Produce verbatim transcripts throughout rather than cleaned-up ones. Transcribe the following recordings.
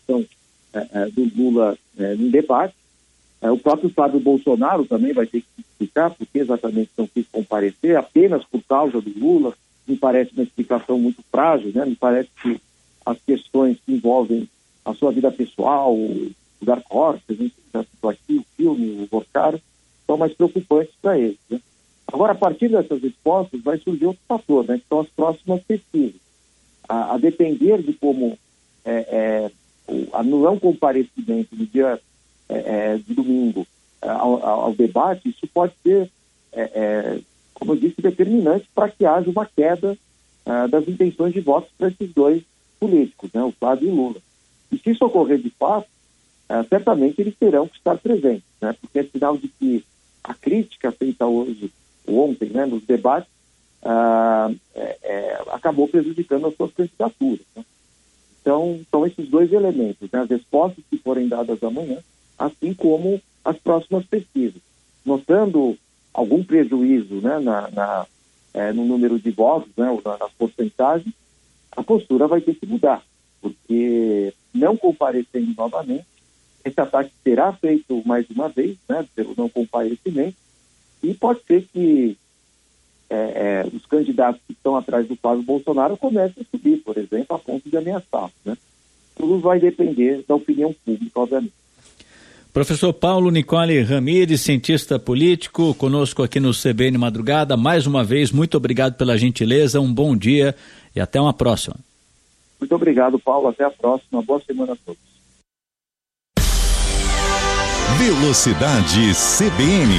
participação é, é, do Lula é, no debate. É, o próprio Flávio Bolsonaro também vai ter que explicar por que exatamente não quis comparecer, apenas por causa do Lula. Me parece uma explicação muito frágil, né? Me parece que as questões que envolvem a sua vida pessoal, o Gar Cortes, a gente já citou aqui, o filme, o Bocaro, são mais preocupantes para eles, né? Agora, a partir dessas respostas, vai surgir outro fator, né? Que são as próximas pesquisas. A, a depender de como é, é, o a não comparecimento no dia é, é, de domingo é, ao, ao debate, isso pode ser, é, é, como eu disse, determinante para que haja uma queda é, das intenções de votos para esses dois políticos, né? O Flávio e o Lula. E se isso ocorrer de fato, é, certamente eles terão que estar presentes, né? Porque é sinal de que a crítica feita hoje, ontem, né, nos debates, ah, é, é, acabou prejudicando as suas candidaturas, né? Então, são esses dois elementos, né? As respostas que forem dadas amanhã, assim como as próximas pesquisas. Notando algum prejuízo, né, na, na, é, no número de votos, né, ou na, nas porcentagens, a postura vai ter que mudar, porque não comparecendo novamente, esse ataque será feito mais uma vez, né, pelo não comparecimento, e pode ser que é, é, os candidatos que estão atrás do Flávio Bolsonaro comecem a subir, por exemplo, a ponto de ameaçar, né? Tudo vai depender da opinião pública, obviamente. Professor Paulo Nicole Ramires, cientista político, conosco aqui no C B N Madrugada. Mais uma vez, muito obrigado pela gentileza, um bom dia e até uma próxima. Muito obrigado, Paulo. Até a próxima. Boa semana a todos. Velocidade C B N.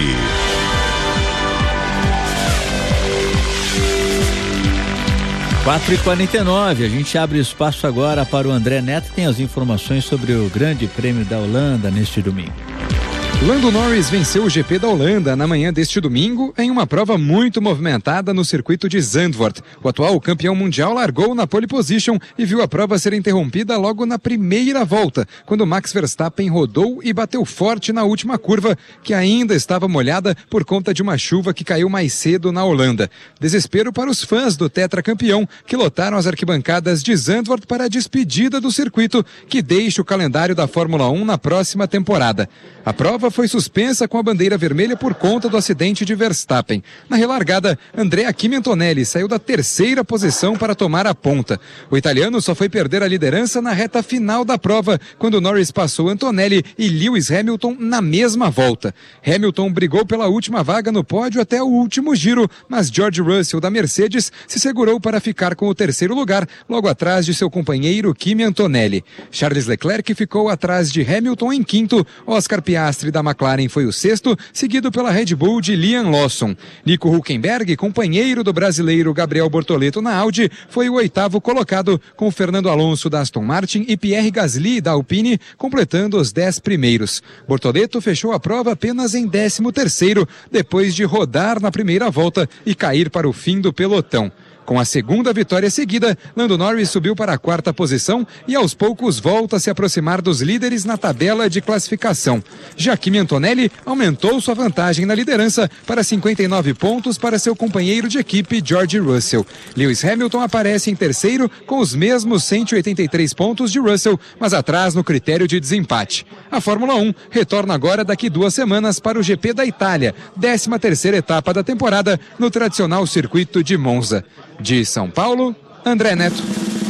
quatro e quarenta e nove, a gente abre espaço agora para o André Neto, que tem as informações sobre o Grande Prêmio da Holanda neste domingo. Lando Norris venceu o G P da Holanda na manhã deste domingo em uma prova muito movimentada no circuito de Zandvoort. O atual campeão mundial largou na pole position e viu a prova ser interrompida logo na primeira volta, quando Max Verstappen rodou e bateu forte na última curva, que ainda estava molhada por conta de uma chuva que caiu mais cedo na Holanda. Desespero para os fãs do tetracampeão, que lotaram as arquibancadas de Zandvoort para a despedida do circuito, que deixa o calendário da Fórmula um na próxima temporada. A prova foi suspensa com a bandeira vermelha por conta do acidente de Verstappen. Na relargada, Andrea Kimi Antonelli saiu da terceira posição para tomar a ponta. O italiano só foi perder a liderança na reta final da prova, quando Norris passou Antonelli e Lewis Hamilton na mesma volta. Hamilton brigou pela última vaga no pódio até o último giro, mas George Russell da Mercedes se segurou para ficar com o terceiro lugar, logo atrás de seu companheiro Kimi Antonelli. Charles Leclerc ficou atrás de Hamilton em quinto, Oscar Piastri da McLaren foi o sexto, seguido pela Red Bull de Liam Lawson. Nico Hülkenberg, companheiro do brasileiro Gabriel Bortoleto na Audi, foi o oitavo colocado, com Fernando Alonso da Aston Martin e Pierre Gasly da Alpine completando os dez primeiros. Bortoleto fechou a prova apenas em décimo terceiro, depois de rodar na primeira volta e cair para o fim do pelotão. Com a segunda vitória seguida, Lando Norris subiu para a quarta posição e aos poucos volta a se aproximar dos líderes na tabela de classificação. Já Kimi Antonelli aumentou sua vantagem na liderança para cinquenta e nove pontos para seu companheiro de equipe George Russell. Lewis Hamilton aparece em terceiro com os mesmos cento e oitenta e três pontos de Russell, mas atrás no critério de desempate. A Fórmula um retorna agora daqui duas semanas para o G P da Itália, décima terceira etapa da temporada no tradicional circuito de Monza. De São Paulo, André Neto.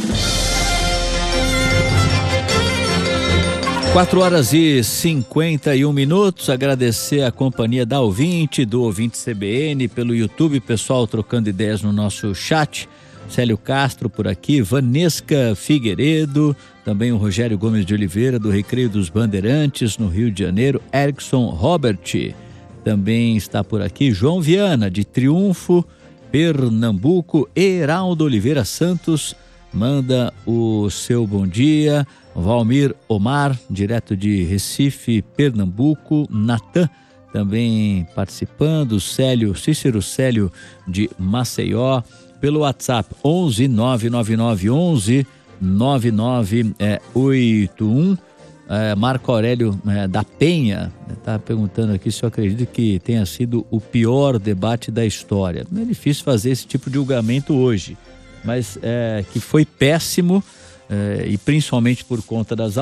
quatro horas e cinquenta e um minutos, agradecer a companhia da ouvinte, do ouvinte C B N, pelo YouTube, pessoal trocando ideias no nosso chat. Célio Castro por aqui, Vanesca Figueiredo, também o Rogério Gomes de Oliveira, do Recreio dos Bandeirantes, no Rio de Janeiro, Erickson Robert, também está por aqui, João Viana, de Triunfo, Pernambuco, Heraldo Oliveira Santos, manda o seu bom dia, Valmir Omar, direto de Recife, Pernambuco, Natan, também participando, Célio, Cícero Célio de Maceió, pelo WhatsApp onze nove nove nove onze nove nove oito um. É, Marco Aurélio é, da Penha está perguntando aqui se eu acredito que tenha sido o pior debate da história. Não é difícil fazer esse tipo de julgamento hoje, mas é, que foi péssimo é, e principalmente por conta das